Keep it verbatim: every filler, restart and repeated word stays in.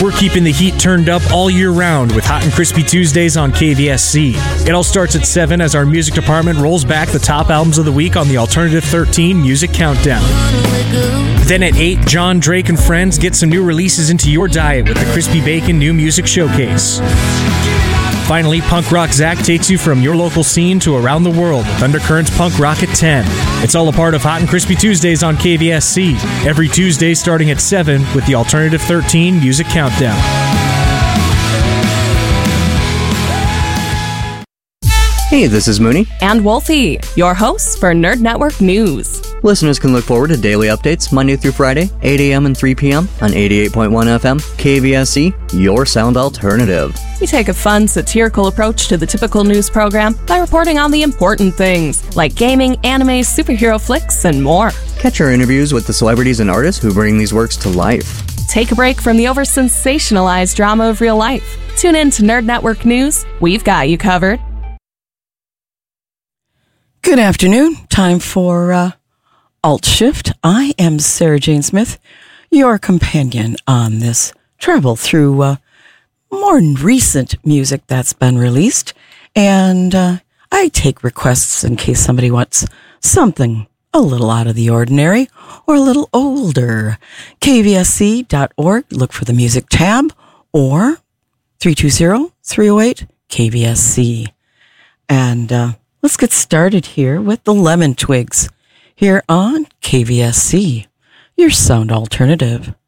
We're keeping the heat turned up all year round with Hot and Crispy Tuesdays on K V S C. It all starts at seven as our music department rolls back the top albums of the week on the Alternative thirteen Music Countdown. Then at eight, John, Drake, and friends get some new releases into your diet with the Crispy Bacon New Music Showcase. Finally, Punk Rock Zach takes you from your local scene to around the world with Undercurrents Punk Rock at ten. It's all a part of Hot and Crispy Tuesdays on K V S C, every Tuesday starting at seven with the Alternative thirteen Music Countdown. Hey, this is Mooney. And Wolfie, your hosts for Nerd Network News. Listeners can look forward to daily updates Monday through Friday, eight a.m. and three p.m. on eighty-eight point one F M, K V S C, your sound alternative. We take a fun, satirical approach to the typical news program by reporting on the important things, like gaming, anime, superhero flicks, and more. Catch our interviews with the celebrities and artists who bring these works to life. Take a break from the over-sensationalized drama of real life. Tune in to Nerd Network News. We've got you covered. Good afternoon. Time for uh, Alt Shift. I am Sarah Jane Smith, your companion on this travel through uh, more recent music that's been released. And uh, I take requests in case somebody wants something a little out of the ordinary or a little older. K V S C dot org. Look for the music tab or three two zero, three oh eight, K V S C. And uh, let's get started here with the Lemon Twigs here on K V S C, your sound alternative.